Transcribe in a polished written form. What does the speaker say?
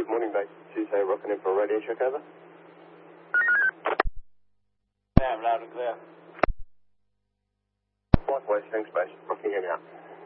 morning, base Tuesday, rocking in for a radio check, over. Yeah, I'm loud and clear. Likewise, thanks, base. Rocking in out.